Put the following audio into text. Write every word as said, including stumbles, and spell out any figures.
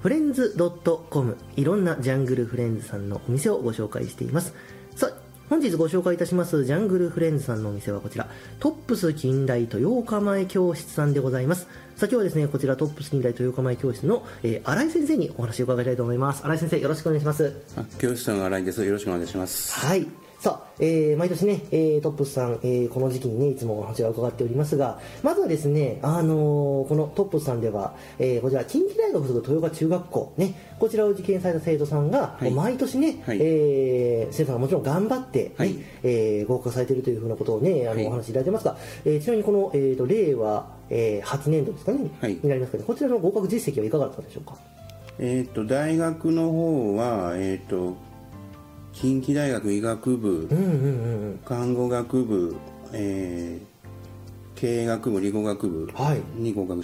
フレンズドットコム、いろんなジャングルフレンズさんのお店をご紹介しています。さあ、本日ご紹介いたしますジャングルフレンズさんのお店はこちら、トップス近代豊岡前教室さんでございます。さあ、今日はですね、こちらトップス近代豊岡前教室の、えー、新井先生にお話を伺いたいと思います。新井先生、よろしくお願いします。 あ、教室の新井です。よろしくお願いします。 はい。さあ、えー、毎年ね、えー、トップスさん、えー、この時期にね、いつもお話を伺っておりますが、まずはですね、あのー、このトップスさんでは、えー、こちら近畿大学附属豊岡中学校ね、こちらを受験された生徒さんが、はい、毎年ね、はい、えー、生徒さんがもちろん頑張って、ね、はい、えー、合格されているというふうなことをね、あの、はい、お話しいただいてますが、えー、ちなみにこの、えーと、令和、えー、はちねん度ですかね、はい、になりますけど、こちらの合格実績はいかがだったでしょうか。 えーと、大学の方は、えーと、近畿大学医学部、うんうんうん、看護学部、えー、経営学部、理工学部に合格